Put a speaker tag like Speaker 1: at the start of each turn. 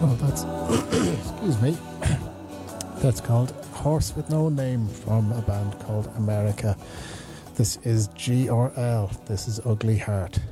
Speaker 1: Oh, that's excuse me. That's called Horse with No Name from a band called America. This is GRL. This is Ugly Heart.